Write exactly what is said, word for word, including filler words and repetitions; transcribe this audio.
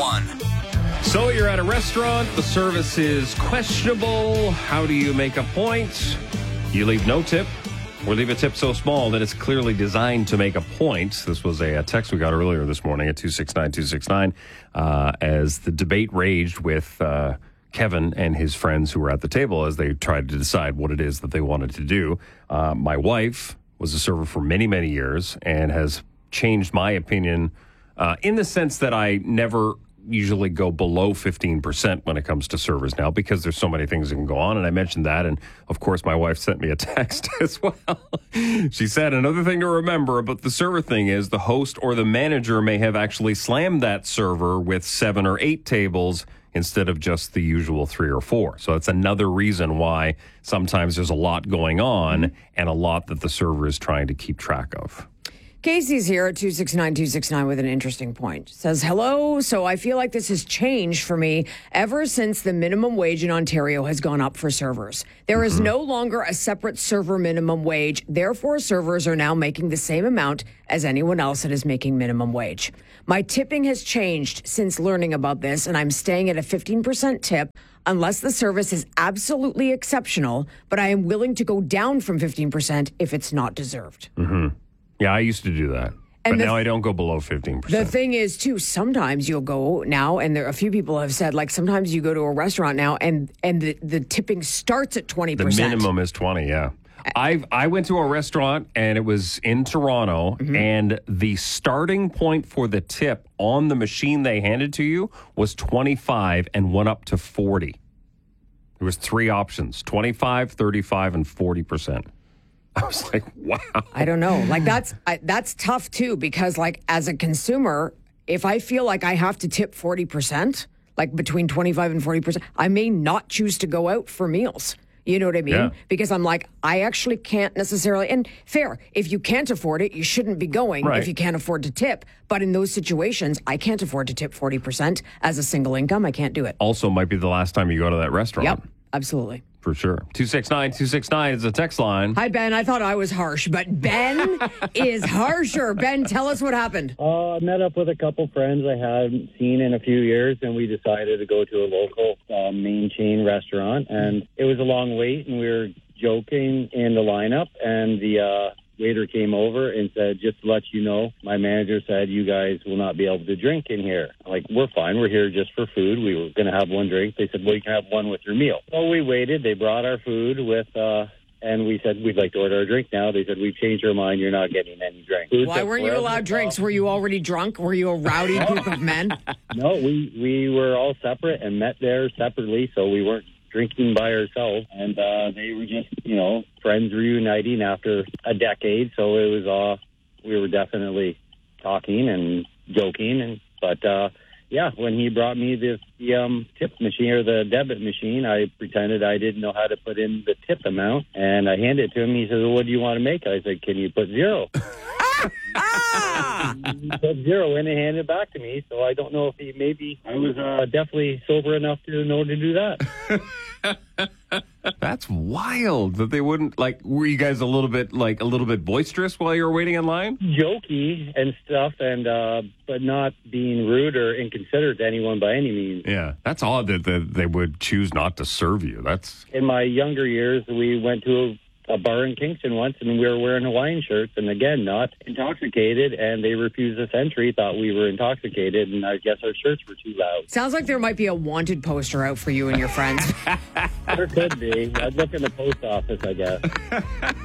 one. So you're at a restaurant, the service is questionable. How do you make a point? You leave no tip, or leave a tip so small that it's clearly designed to make a point. This was a, a text we got earlier this morning at two six nine two six nine uh, as the debate raged with uh, Kevin and his friends who were at the table as they tried to decide what it is that they wanted to do. Uh, my wife was a server for many, many years and has changed my opinion uh, in the sense that I never usually go below fifteen percent when it comes to servers now because there's so many things that can go on. And I mentioned that. And of course, my wife sent me a text as well. She said another thing to remember about the server thing is the host or the manager may have actually slammed that server with seven or eight tables instead of just the usual three or four. So that's another reason why sometimes there's a lot going on and a lot that the server is trying to keep track of. Casey's here at two six nine two six nine with an interesting point. Says, hello. So I feel like this has changed for me ever since the minimum wage in Ontario has gone up for servers. There is no longer a separate server minimum wage. Therefore, servers are now making the same amount as anyone else that is making minimum wage. My tipping has changed since learning about this, and I'm staying at a fifteen percent tip unless the service is absolutely exceptional, but I am willing to go down from fifteen percent if it's not deserved. Mm-hmm. Yeah, I used to do that. And but the, now I don't go below fifteen percent. The thing is, too, sometimes you'll go now, and there a few people have said, like, sometimes you go to a restaurant now, and, and the, the tipping starts at twenty percent. The minimum is twenty, yeah. I I went to a restaurant, and it was in Toronto, mm-hmm. and the starting point for the tip on the machine they handed to you was twenty-five and went up to forty. There was three options, twenty-five, thirty-five, and forty percent. I was like, wow. I don't know. Like, that's I, that's tough, too, because, like, as a consumer, if I feel like I have to tip forty percent, like between twenty-five and forty percent, I may not choose to go out for meals. You know what I mean? Yeah. Because I'm like, I actually can't necessarily, and fair, if you can't afford it, you shouldn't be going right. if you can't afford to tip. But in those situations, I can't afford to tip forty percent as a single income. I can't do it. Also might be the last time you go to that restaurant. Yep, absolutely. For sure. two six nine two six nine is a text line. Hi, Ben. I thought I was harsh, but Ben is harsher. Ben, tell us what happened. Uh, I met up with a couple friends I hadn't seen in a few years, and we decided to go to a local uh, main chain restaurant. And it was a long wait, and we were joking in the lineup, and the uh, waiter came over and said, just to let you know, my manager said you guys will not be able to drink in here. I'm like, we're fine. We're here just for food. We were going to have one drink. They said, well, you can have one with your meal. So we waited. They brought our food with, uh, and we said, we'd like to order a drink now. They said, we've changed our mind. You're not getting any drink. Food Why weren't you allowed drinks? Were you already drunk? Were you a rowdy group of men? No, we, we were all separate and met there separately, so we weren't drinking by ourselves, and uh, they were just, you know, friends reuniting after a decade. So it was, uh, we were definitely talking and joking, and but uh, yeah, when he brought me the, the um, tip machine or the debit machine, I pretended I didn't know how to put in the tip amount, and I handed it to him. He said, well, "What do you want to make?" I said, "Can you put zero?" He put zero in and handed it back to me. So I don't know if he maybe I was uh, definitely sober enough to know to do that. That's wild that they wouldn't, like, were you guys a little bit, like, a little bit boisterous while you were waiting in line? Jokey and stuff, and uh, but not being rude or inconsiderate to anyone by any means. Yeah, that's odd that, that they would choose not to serve you. That's in my younger years, we went to a a bar in Kingston once, and we were wearing Hawaiian shirts, and again, not intoxicated, and they refused us entry, thought we were intoxicated, and I guess our shirts were too loud. Sounds like there might be a wanted poster out for you and your friends. There could be. I'd look in the post office, I guess.